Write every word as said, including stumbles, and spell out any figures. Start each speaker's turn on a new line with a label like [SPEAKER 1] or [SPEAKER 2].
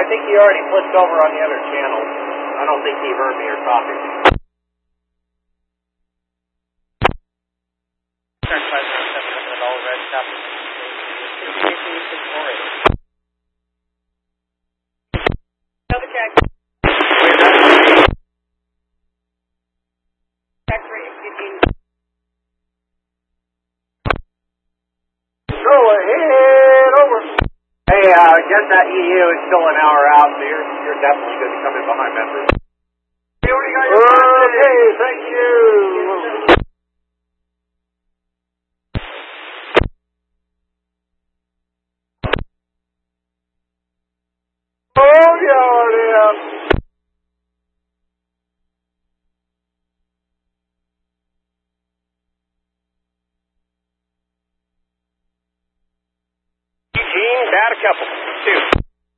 [SPEAKER 1] think he already flipped over on the other channel. I don't think he heard me or talking.
[SPEAKER 2] Turn five seven seven over the all red, copy.
[SPEAKER 3] Another check. Check three, Eugene.
[SPEAKER 1] Go ahead, over. Hey, uh, guess that E U is still an hour out, so you're, you're definitely going to come in behind members.
[SPEAKER 3] Hey, what do you got your
[SPEAKER 1] Okay, thank you. Oh, yeah, Eugene, bad a couple.